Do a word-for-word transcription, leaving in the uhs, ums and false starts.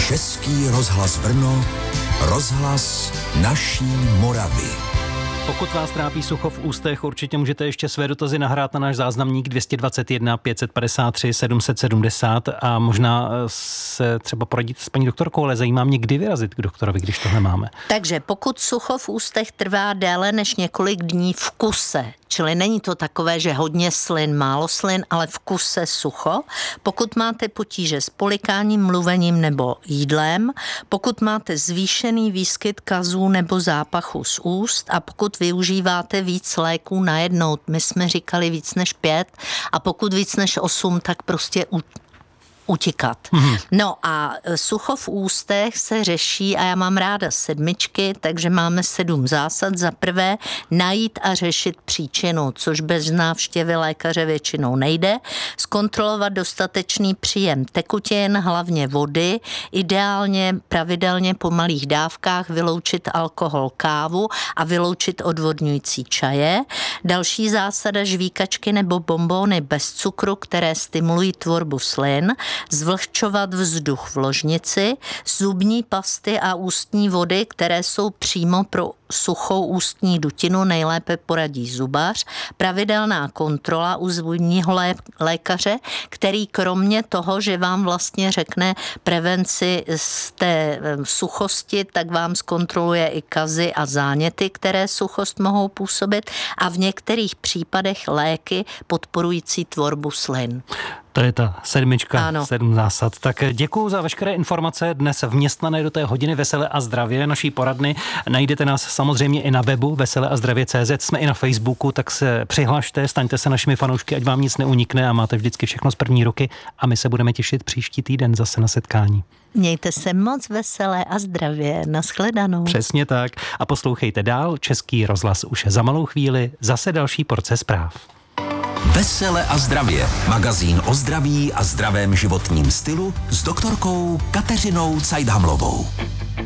Český rozhlas Brno, rozhlas naší Moravy. Pokud vás trápí sucho v ústech, určitě můžete ještě své dotazy nahrát na náš záznamník dvě stě dvacet jedna pět set padesát tři sedm set sedmdesát a možná se třeba poradit s paní doktorkou, ale zajímá mě, kdy vyrazit k doktorovi, když tohle máme. Takže pokud sucho v ústech trvá déle než několik dní v kuse, čili není to takové, že hodně slin, málo slin, ale v kuse sucho, pokud máte potíže s polikáním, mluvením nebo jídlem, pokud máte zvýšený výskyt kazů nebo zápachu z úst a pokud využíváte víc léků najednou, my jsme říkali víc než pět a pokud víc než osm, tak prostě u utíkat. Mm-hmm. No a sucho v ústech se řeší a já mám ráda sedmičky, takže máme sedm zásad. Za prvé najít a řešit příčinu, což bez návštěvy lékaře většinou nejde. Zkontrolovat dostatečný příjem tekutin, hlavně vody, ideálně pravidelně po malých dávkách vyloučit alkohol, kávu a vyloučit odvodňující čaje. Další zásada žvíkačky nebo bonbóny bez cukru, které stimulují tvorbu slin, zvlhčovat vzduch v ložnici, zubní pasty a ústní vody, které jsou přímo pro suchou ústní dutinu, nejlépe poradí zubař, pravidelná kontrola u zubního lé- lékaře, který kromě toho, že vám vlastně řekne prevenci z té suchosti, tak vám zkontroluje i kazy a záněty, které suchost mohou působit a v některých případech léky podporující tvorbu slin. To je ta sedmička, ano. sedm zásad. Tak děkuju za veškeré informace dnes vměstnané do té hodiny Veselé a zdravě naší poradny. Najdete nás samozřejmě i na webu veselé a zdravě tečka cé zet, jsme i na Facebooku, tak se přihlašte, staňte se našimi fanoušky, ať vám nic neunikne a máte vždycky všechno z první ruky a my se budeme těšit příští týden zase na setkání. Mějte se moc veselé a zdravě. Nashledanou. Přesně tak. A poslouchejte dál, Český rozhlas už za malou chvíli, zase další porce zpráv. Vesele a zdravě. Magazín o zdraví a zdravém životním stylu s doktorkou Kateřinou Cajdhamlovou.